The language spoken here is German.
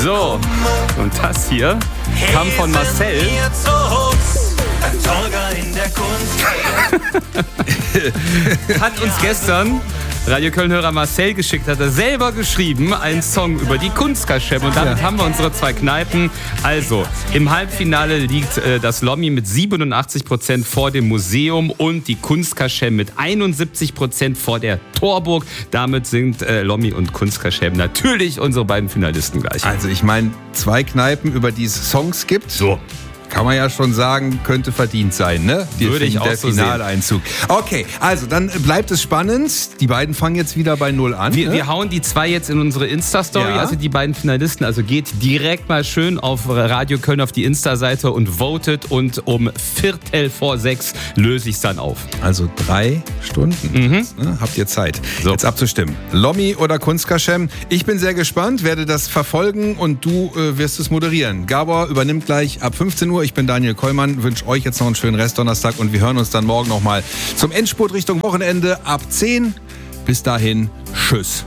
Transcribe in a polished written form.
So, und das hier kam von Marcel. Hat uns gestern Radio Köln-Hörer Marcel geschickt, hat er selber geschrieben, einen Song über die Kunstkaschemme. Und damit haben wir unsere 2 Kneipen. Also, im Halbfinale liegt das Lommi mit 87% vor dem Museum und die Kunstkaschemme mit 71% vor der Torburg. Damit sind Lommi und Kunstkaschemme natürlich unsere beiden Finalisten gleich. Also ich meine, 2 Kneipen, über die es Songs gibt. So. Kann man ja schon sagen, könnte verdient sein, ne? Würde ich auch so sehen. Der Finaleinzug. Okay, also dann bleibt es spannend. Die beiden fangen jetzt wieder bei 0 an. Wir hauen die 2 jetzt in unsere Insta-Story, Ja. also die beiden Finalisten. Also geht direkt mal schön auf Radio Köln auf die Insta-Seite und votet und um 5:15 löse ich es dann auf. Also 3 Stunden. Ne? Habt ihr Zeit, jetzt abzustimmen. Lommi oder Kunstkaschemme? Ich bin sehr gespannt, werde das verfolgen und du wirst es moderieren. Gabor übernimmt gleich ab 15 Uhr. Ich bin Daniel Kollmann, wünsche euch jetzt noch einen schönen Restdonnerstag und wir hören uns dann morgen nochmal zum Endspurt Richtung Wochenende ab 10. Bis dahin, tschüss.